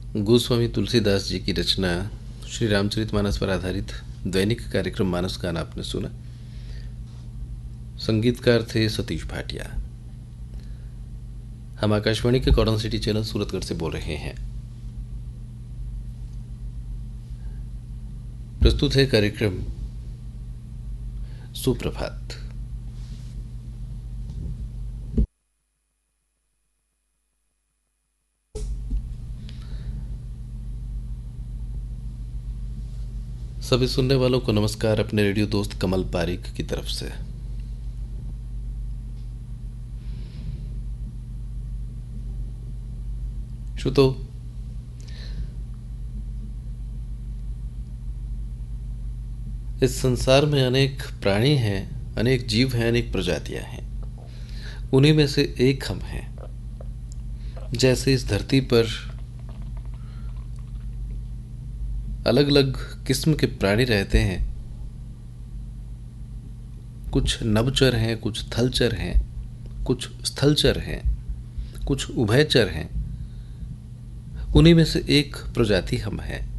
गोस्वामी तुलसीदास जी की रचना श्री रामचरितमानस पर आधारित दैनिक कार्यक्रम मानस गान आपने सुना। संगीतकार थे सतीश भाटिया। हम आकाशवाणी के कॉटन सिटी चैनल सूरतगढ़ से बोल रहे हैं। प्रस्तुत है कार्यक्रम सुप्रभात। सभी सुनने वालों को नमस्कार अपने रेडियो दोस्त कमल पारिक की तरफ से। श्रोतो, इस संसार में अनेक प्राणी हैं, अनेक जीव हैं, अनेक प्रजातियां हैं। उन्हीं में से एक हम हैं। जैसे इस धरती पर अलग अलग किस्म के प्राणी रहते हैं, कुछ नभचर हैं, कुछ थलचर हैं, कुछ स्थलचर हैं, कुछ उभयचर हैं। उन्हीं में से एक प्रजाति हम हैं।